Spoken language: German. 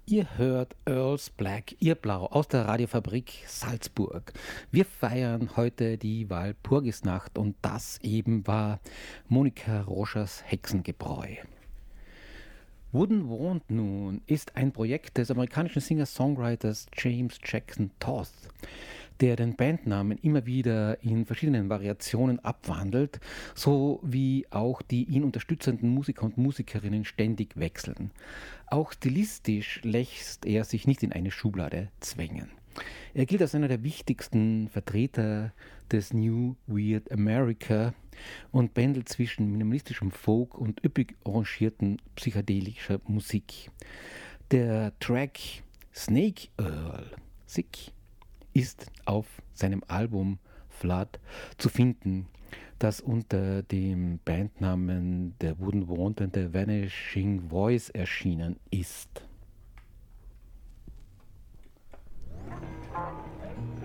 Ihr hört Earl's Black, Ihr Blau aus der Radiofabrik Salzburg. Wir feiern heute die Walpurgisnacht und das eben war Monika Roschers Hexengebräu. Wooden Wand nun ist ein Projekt des amerikanischen Singer-Songwriters James Jackson Toth, der den Bandnamen immer wieder in verschiedenen Variationen abwandelt, so wie auch die ihn unterstützenden Musiker und Musikerinnen ständig wechseln. Auch stilistisch lässt er sich nicht in eine Schublade zwängen. Er gilt als einer der wichtigsten Vertreter des New Weird America und pendelt zwischen minimalistischem Folk und üppig arrangierten psychedelischer Musik. Der Track Snake Earl Sick ist auf seinem Album Flood zu finden, das unter dem Bandnamen The Wooden Wand and the Vanishing Voice erschienen ist.